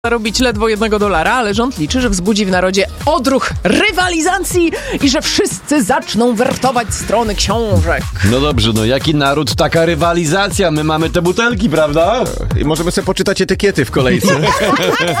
zarobić ledwo $1, ale rząd liczy, że wzbudzi w narodzie odruch rywalizacji i że wszyscy zaczną wertować strony książek. No dobrze, no jaki naród, taka rywalizacja. My mamy te butelki, prawda? I możemy sobie poczytać etykiety w kolejce.